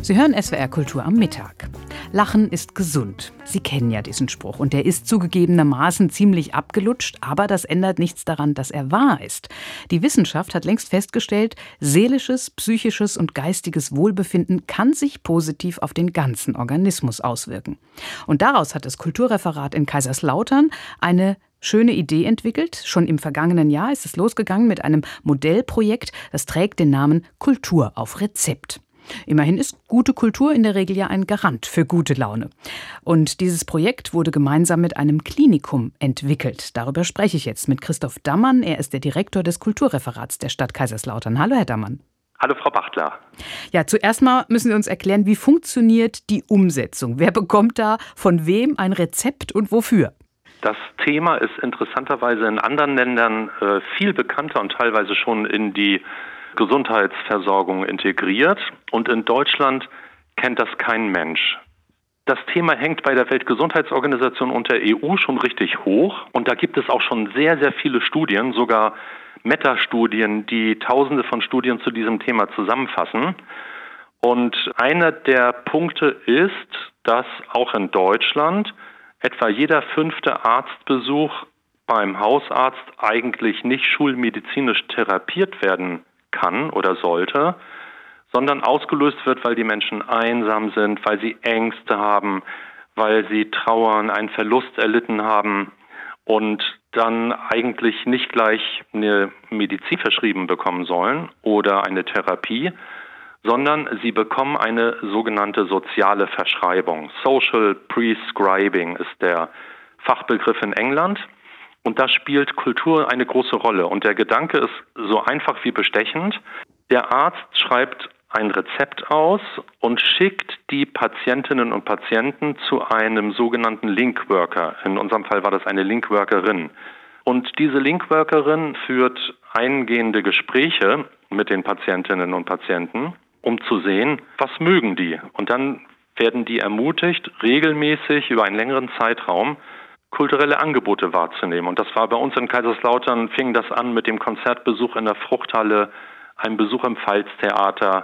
Sie hören SWR Kultur am Mittag. Lachen ist gesund. Sie kennen ja diesen Spruch. Und der ist zugegebenermaßen ziemlich abgelutscht. Aber das ändert nichts daran, dass er wahr ist. Die Wissenschaft hat längst festgestellt, seelisches, psychisches und geistiges Wohlbefinden kann sich positiv auf den ganzen Organismus auswirken. Und daraus hat das Kulturreferat in Kaiserslautern eine schöne Idee entwickelt. Schon im vergangenen Jahr ist es losgegangen mit einem Modellprojekt. Das trägt den Namen Kultur auf Rezept. Immerhin ist gute Kultur in der Regel ja ein Garant für gute Laune. Und dieses Projekt wurde gemeinsam mit einem Klinikum entwickelt. Darüber spreche ich jetzt mit Christoph Dammann. Er ist der Direktor des Kulturreferats der Stadt Kaiserslautern. Hallo, Herr Dammann. Hallo, Frau Bachtler. Ja, zuerst mal müssen Sie uns erklären, wie funktioniert die Umsetzung? Wer bekommt da von wem ein Rezept und wofür? Das Thema ist interessanterweise in anderen Ländern viel bekannter und teilweise schon in die Gesundheitsversorgung integriert. Und in Deutschland kennt das kein Mensch. Das Thema hängt bei der Weltgesundheitsorganisation und der EU schon richtig hoch. Und da gibt es auch schon sehr, sehr viele Studien, sogar Metastudien, die Tausende von Studien zu diesem Thema zusammenfassen. Und einer der Punkte ist, dass auch in Deutschland etwa jeder 5. Arztbesuch beim Hausarzt eigentlich nicht schulmedizinisch therapiert werden kann oder sollte, sondern ausgelöst wird, weil die Menschen einsam sind, weil sie Ängste haben, weil sie trauern, einen Verlust erlitten haben und dann eigentlich nicht gleich eine Medizin verschrieben bekommen sollen oder eine Therapie, sondern sie bekommen eine sogenannte soziale Verschreibung. Social Prescribing ist der Fachbegriff in England. Und da spielt Kultur eine große Rolle. Und der Gedanke ist so einfach wie bestechend. Der Arzt schreibt ein Rezept aus und schickt die Patientinnen und Patienten zu einem sogenannten Linkworker. In unserem Fall war das eine Linkworkerin. Und diese Linkworkerin führt eingehende Gespräche mit den Patientinnen und Patienten, um zu sehen, was mögen die. Und dann werden die ermutigt, regelmäßig über einen längeren Zeitraum kulturelle Angebote wahrzunehmen. Und das war bei uns in Kaiserslautern, fing das an mit dem Konzertbesuch in der Fruchthalle, einem Besuch im Pfalztheater,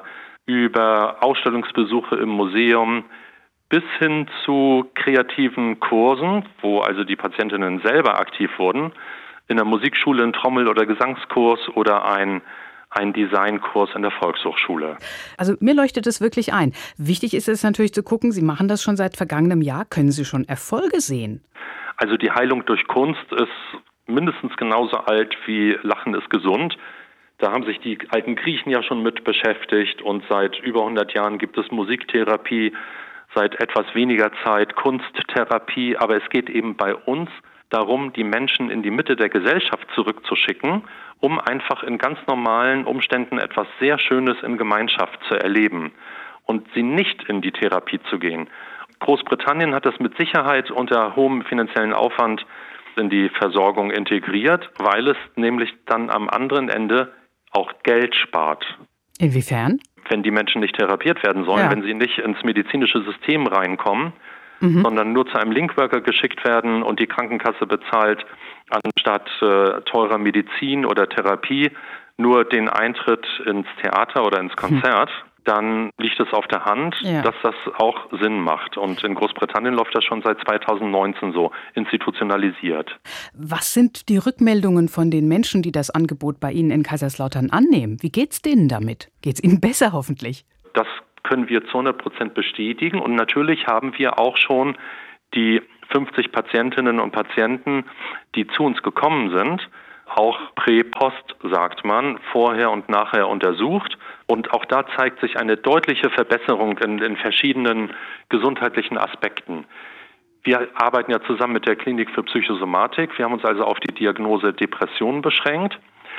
über Ausstellungsbesuche im Museum, bis hin zu kreativen Kursen, wo also die Patientinnen selber aktiv wurden, in der Musikschule, ein Trommel- oder Gesangskurs oder ein Designkurs in der Volkshochschule. Also mir leuchtet es wirklich ein. Wichtig ist es natürlich zu gucken, Sie machen das schon seit vergangenem Jahr. Können Sie schon Erfolge sehen? Also die Heilung durch Kunst ist mindestens genauso alt wie Lachen ist gesund. Da haben sich die alten Griechen ja schon mit beschäftigt und seit über 100 Jahren gibt es Musiktherapie, seit etwas weniger Zeit Kunsttherapie. Aber es geht eben bei uns darum, die Menschen in die Mitte der Gesellschaft zurückzuschicken, um einfach in ganz normalen Umständen etwas sehr Schönes in Gemeinschaft zu erleben und sie nicht in die Therapie zu gehen. Großbritannien hat das mit Sicherheit unter hohem finanziellen Aufwand in die Versorgung integriert, weil es nämlich dann am anderen Ende auch Geld spart. Inwiefern? Wenn die Menschen nicht therapiert werden sollen, wenn sie nicht ins medizinische System reinkommen, sondern nur zu einem Linkworker geschickt werden und die Krankenkasse bezahlt anstatt teurer Medizin oder Therapie nur den Eintritt ins Theater oder ins Konzert, dann liegt es auf der Hand, dass das auch Sinn macht. Und in Großbritannien läuft das schon seit 2019 so institutionalisiert. Was sind die Rückmeldungen von den Menschen, die das Angebot bei Ihnen in Kaiserslautern annehmen? Wie geht's denen damit? Geht's Ihnen besser hoffentlich? Das können wir zu 100% bestätigen. Und natürlich haben wir auch schon die 50 Patientinnen und Patienten, die zu uns gekommen sind, auch Prä-Post, sagt man, vorher und nachher untersucht. Und auch da zeigt sich eine deutliche Verbesserung in verschiedenen gesundheitlichen Aspekten. Wir arbeiten ja zusammen mit der Klinik für Psychosomatik. Wir haben uns also auf die Diagnose Depression beschränkt.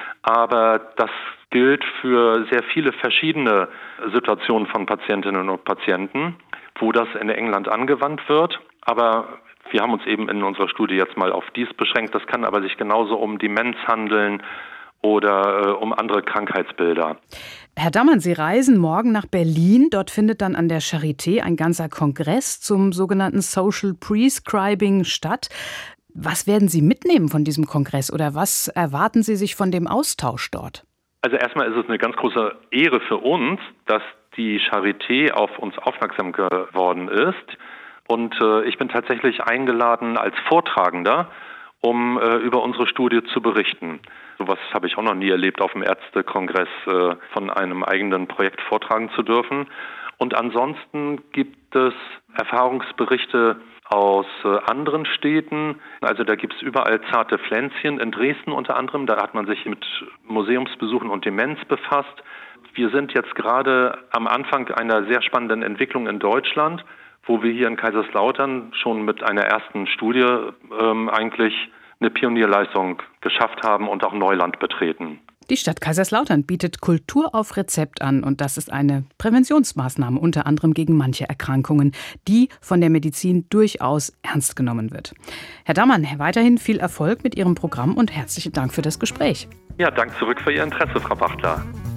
Aber das gilt für sehr viele verschiedene Situationen von Patientinnen und Patienten, wo das in England angewandt wird. Aber wir haben uns eben in unserer Studie jetzt mal auf dies beschränkt. Das kann aber sich genauso um Demenz handeln oder um andere Krankheitsbilder. Herr Dammann, Sie reisen morgen nach Berlin. Dort findet dann an der Charité ein ganzer Kongress zum sogenannten Social Prescribing statt. Was werden Sie mitnehmen von diesem Kongress oder was erwarten Sie sich von dem Austausch dort? Also erstmal ist es eine ganz große Ehre für uns, dass die Charité auf uns aufmerksam geworden ist. Und ich bin tatsächlich eingeladen als Vortragender, um über unsere Studie zu berichten. Sowas habe ich auch noch nie erlebt, auf dem Ärztekongress von einem eigenen Projekt vortragen zu dürfen. Und ansonsten gibt es Erfahrungsberichte aus anderen Städten. Also da gibt es überall zarte Pflänzchen, in Dresden unter anderem. Da hat man sich mit Museumsbesuchen und Demenz befasst. Wir sind jetzt gerade am Anfang einer sehr spannenden Entwicklung in Deutschland, wo wir hier in Kaiserslautern schon mit einer ersten Studie eigentlich eine Pionierleistung geschafft haben und auch Neuland betreten. Die Stadt Kaiserslautern bietet Kultur auf Rezept an und das ist eine Präventionsmaßnahme unter anderem gegen manche Erkrankungen, die von der Medizin durchaus ernst genommen wird. Herr Dammann, weiterhin viel Erfolg mit Ihrem Programm und herzlichen Dank für das Gespräch. Ja, Dank zurück für Ihr Interesse, Frau Bachtler.